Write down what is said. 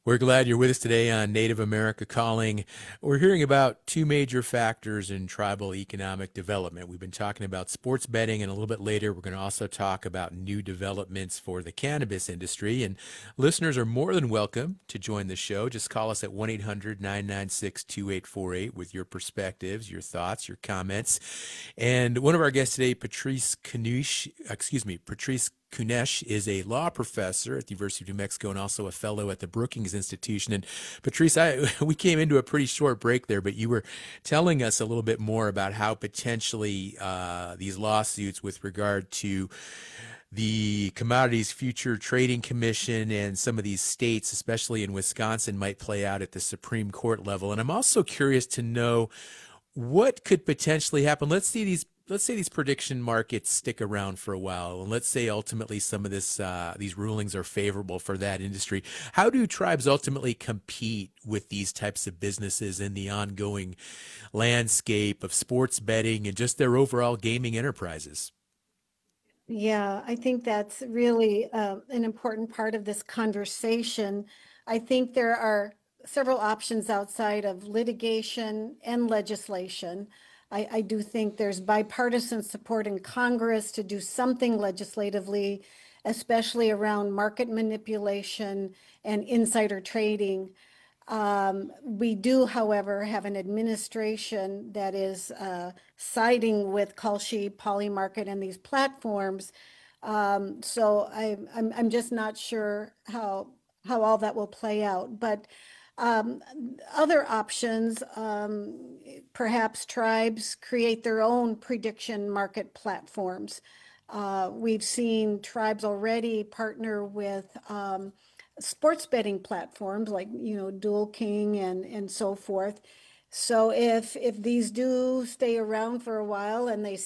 We're glad you're with us today on Native America Calling. We're hearing about two major factors in tribal economic development. We've been talking about sports betting, and a little bit later, we're going to also talk about new developments for the cannabis industry. And listeners are more than welcome to join the show. Just call us at 1 800 996 2848 with your perspectives, your thoughts, your comments. And one of our guests today, Patrice Kunesh is a law professor at the University of New Mexico and also a fellow at the Brookings Institution. And Patrice, we came into a pretty short break there, but you were telling us a little bit more about how potentially these lawsuits with regard to the Commodities Future Trading Commission and some of these states, especially in Wisconsin, might play out at the Supreme Court level. And I'm also curious to know what could potentially happen. Let's say these prediction markets stick around for a while, and let's say ultimately some of these rulings are favorable for that industry. How do tribes ultimately compete with these types of businesses in the ongoing landscape of sports betting and just their overall gaming enterprises? Yeah, I think that's really an important part of this conversation. I think there are several options outside of litigation and legislation. I do think there's bipartisan support in Congress to do something legislatively, especially around market manipulation and insider trading. We do, however, have an administration that is siding with Kalshi, Polymarket, and these platforms. So I'm just not sure how all that will play out. But um, other options, perhaps tribes create their own prediction market platforms. We've seen tribes already partner with sports betting platforms like Dual King and so forth. So if these do stay around for a while and they